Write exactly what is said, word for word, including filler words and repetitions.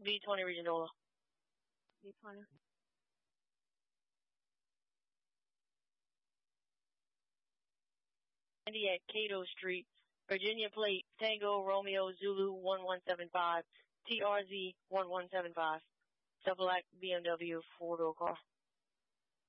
B twenty Regional. B twenty. ninety at Cato Street, Virginia Plate, Tango Romeo Zulu one one seven five, T R Z one one seven five. Double black B M W four-door car.